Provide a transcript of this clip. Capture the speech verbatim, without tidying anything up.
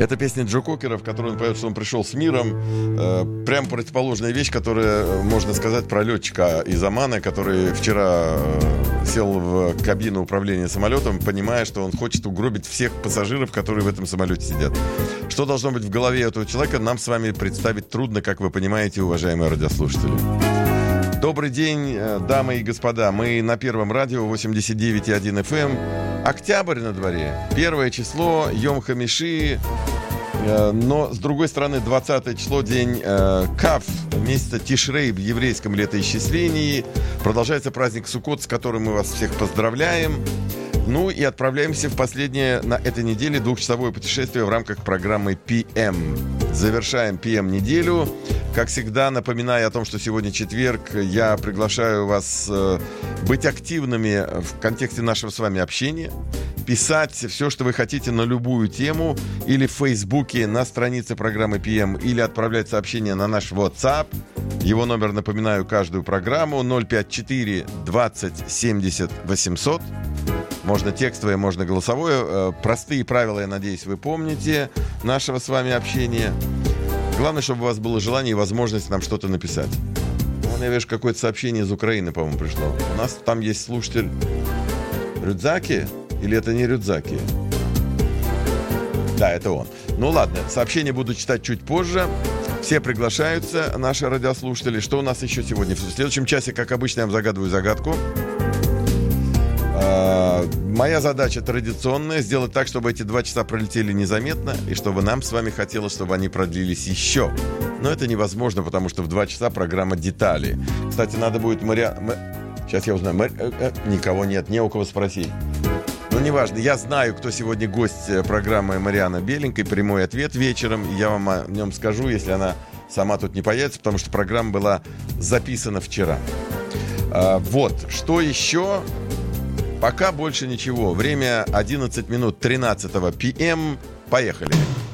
Это песня Джо Кокера, в которой он поет, что он пришел с миром. Э, прям противоположная вещь, которая, можно сказать, про летчика из Омана, который вчера э, сел в кабину управления самолетом, понимая, что он хочет угробить всех пассажиров, которые в этом самолете сидят. Что должно быть в голове этого человека, нам с вами представить трудно, как вы понимаете, уважаемые радиослушатели. Добрый день, дамы и господа. Мы на Первом радио восемьдесят девять и один эф эм. Октябрь на дворе. Первое число, Йом Хамиши. Но, с другой стороны, двадцатое число, день э, Кав, месяца Тишрей в еврейском летоисчислении. Продолжается праздник Суккот, с которым мы вас всех поздравляем. Ну и отправляемся в последнее на этой неделе двухчасовое путешествие в рамках программы пи эм. Завершаем пи эм-неделю. Как всегда, напоминая о том, что сегодня четверг, я приглашаю вас э, быть активными в контексте нашего с вами общения. Писать все, что вы хотите на любую тему, или в Фейсбуке на странице программы пи эм, или отправлять сообщения на наш WhatsApp. Его номер, напоминаю, каждую программу ноль пять четыре двадцать семьдесят восемьсот. Можно текстовое, можно голосовое. Простые правила, я надеюсь, вы помните нашего с вами общения. Главное, чтобы у вас было желание и возможность нам что-то написать. Вон, я вижу, какое-то сообщение из Украины, по-моему, пришло. У нас там есть слушатель Рюдзаки. Или это не Рюдзаки? Да, это он. Ну ладно, сообщения буду читать чуть позже. Все приглашаются, наши радиослушатели. Что у нас еще сегодня? В следующем часе, как обычно, я вам загадываю загадку. А, моя задача традиционная — сделать так, чтобы эти два часа пролетели незаметно, и чтобы нам с вами хотелось, чтобы они продлились еще. Но это невозможно, потому что в два часа программа «Детали». Кстати, надо будет Мария... Сейчас я узнаю. Мари... Никого нет, не у кого спросить. Ну, неважно, я знаю, кто сегодня гость программы Марианы Беленькой. Прямой ответ вечером. Я вам о нем скажу, если она сама тут не появится, потому что программа была записана вчера. А, вот, что еще? Пока больше ничего. Время одиннадцать минут тринадцатого пи эм. Поехали.